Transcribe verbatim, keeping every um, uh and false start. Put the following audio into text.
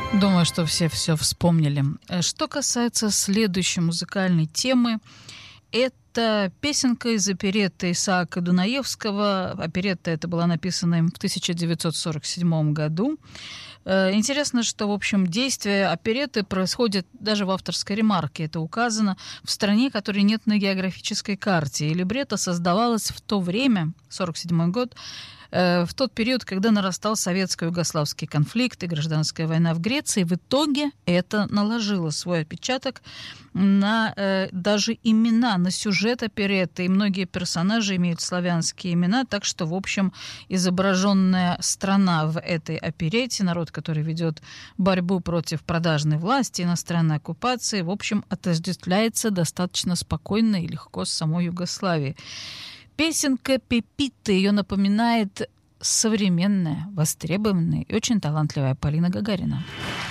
Думаю, что все все вспомнили. Что касается следующей музыкальной темы, это песенка из оперетты Исаака Дунаевского. Оперетта эта была написана им в тысяча девятьсот сорок седьмом году. Интересно, что, в общем, действие оперетты происходит даже в авторской ремарке. Это указано в стране, которой нет на географической карте. И либретто создавалось в то время, сорок седьмой год, в тот период, когда нарастал советско-югославский конфликт и гражданская война в Греции. В итоге это наложило свой отпечаток на э, даже имена, на сюжет оперетты. И многие персонажи имеют славянские имена, так что, в общем, изображенная страна в этой оперете, народ, который ведет борьбу против продажной власти, иностранной оккупации, в общем, отождествляется достаточно спокойно и легко с самой Югославией. Песенка Пепиты, ее напоминает современная, востребованная и очень талантливая Полина Гагарина.